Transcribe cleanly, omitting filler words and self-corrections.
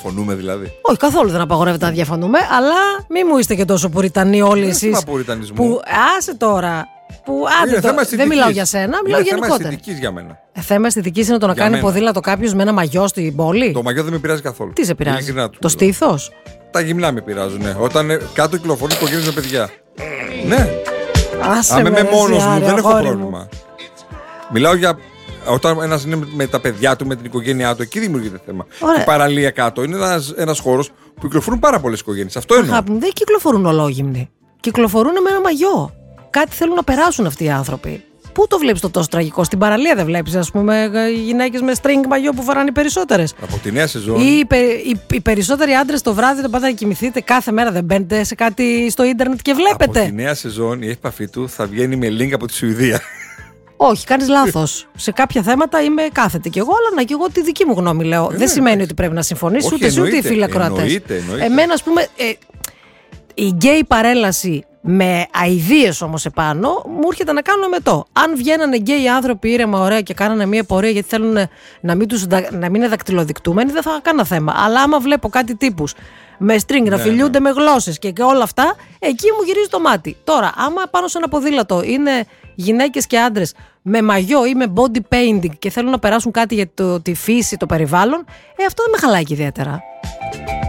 διαφωνούμε δηλαδή? Όχι, καθόλου δεν απαγορεύεται να διαφωνούμε, αλλά μη μου είστε και τόσο πουριτανοί όλοι εσείς. Που άσε τώρα. Δεν μιλάω για σένα, μιλάω γενικότερα. Θέμα αισθητικής για μένα. Θέμα αισθητικής είναι το να κάνει ποδήλατο κάποιος με ένα μαγιό στην πόλη. Το μαγιό δεν με πειράζει καθόλου. Τι σε πειράζει? Το στήθος? Τα γυμνά με πειράζουν. Ναι. Όταν κάτω κυκλοφορούν οικογένειες με παιδιά. Ναι. Αν είμαι μόνος μου, δεν έχω πρόβλημα. Μιλάω για. Όταν ένας είναι με τα παιδιά του, με την οικογένειά του, εκεί δημιουργείται θέμα. Η παραλία κάτω είναι ένας χώρος που κυκλοφορούν πάρα πολλές οικογένειες. Αυτό εννοώ. Δεν κυκλοφορούν ολόγυμνοι. Κυκλοφορούν με ένα μαγιό. Κάτι θέλουν να περάσουν αυτοί οι άνθρωποι. Πού το βλέπεις το τόσο τραγικό? Στην παραλία δεν βλέπεις, ας πούμε, γυναίκες με string μαγιό που φοράνε οι περισσότερες? Από τη νέα σεζόν. Οι περισσότεροι άντρες το βράδυ όταν πάτε να κοιμηθείτε, κάθε μέρα δεν μπαίνετε σε κάτι στο ίντερνετ και βλέπετε? Από τη νέα σεζόν η επαφή του θα βγαίνει με link από τη Σουηδία. Όχι, κάνεις λάθος. Σε κάποια θέματα είμαι κάθετη κι εγώ, αλλά και εγώ τη δική μου γνώμη λέω. Δεν σημαίνει ότι πρέπει να συμφωνήσεις ούτε εσύ ούτε οι φίλοι ακροατές. Εμένα, ας πούμε, η γκέι παρέλαση με αηδίες όμως επάνω, μου έρχεται να κάνω εμετό. Αν βγαίνανε γκέι άνθρωποι ήρεμα, ωραία και κάνανε μια πορεία γιατί θέλουν να μην είναι δακτυλοδεικτούμενοι, δεν θα είχα κανένα θέμα. Αλλά άμα βλέπω κάτι τύπους με string να φιλιούνται με γλώσσες και όλα αυτά, εκεί μου γυρίζει το μάτι. Τώρα, άμα πάνω σε ένα ποδήλατο είναι γυναίκες και άντρες με μαγιό ή με body painting και θέλουν να περάσουν κάτι για τη φύση, το περιβάλλον, αυτό δεν με χαλάει ιδιαίτερα.